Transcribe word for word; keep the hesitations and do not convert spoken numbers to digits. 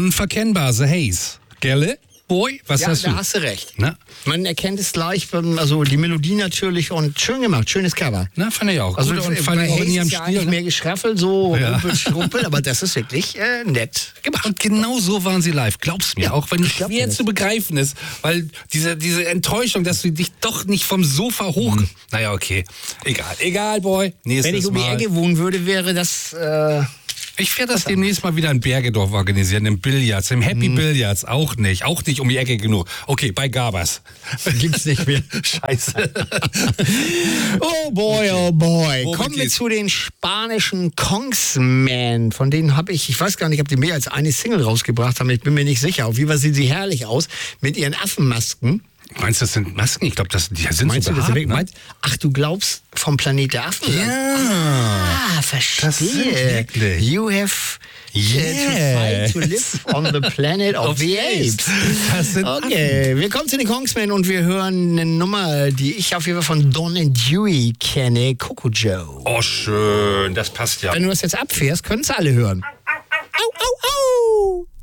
Unverkennbar, The Haze. Gelle? Boy, was Ja, hast du? da hast du recht. Na? Man erkennt es gleich, also die Melodie natürlich und schön gemacht, schönes Cover. Na, fand ich auch. Also Gut, und bei fand ich auch in Haze ihrem ist ja Stil. eigentlich Ne? mehr geschraffelt, so Ja. rumpel, schrumpel, aber das ist wirklich äh, nett gemacht. Und genau so waren sie live, glaub's mir. Ja, auch wenn es ich glaub schwer dir das. zu begreifen ist, weil diese, diese Enttäuschung, dass du dich doch nicht vom Sofa hoch... Mhm. Naja, okay. Egal, egal, Boy. Nächstes Wenn ich um die Mal. Ecke wohnen würde, wäre das... Äh, Ich werde das demnächst mal wieder in Bergedorf organisieren, im Billards, im Happy Billards, auch nicht. Auch nicht um die Ecke genug. Okay, bei Gabers. gibt's nicht mehr. Scheiße. Oh boy, oh boy. Womit Kommen wir geht's? zu den spanischen Kongsmen. Von denen habe ich, ich weiß gar nicht, ob die mehr als eine Single rausgebracht haben. Ich bin mir nicht sicher. Auf jeden Fall sehen sie herrlich aus mit ihren Affenmasken. Meinst du, das sind Masken? Ich glaube, das die sind Meinst so du, das behaart, ist ne? meinst, ach, du glaubst vom Planet der Affen? Ja. Ah, Das sind verstehe. wirklich- You have uh, Yeah. to fight to live on the planet of, Of the the apes. apes. Das sind Okay, wir kommen zu den Kongsmen und wir hören eine Nummer, die ich auf jeden Fall von Don and Dewey kenne, Coco Joe. Oh, schön. Das passt ja. Wenn du das jetzt abfährst, können es alle hören. Au, au, au!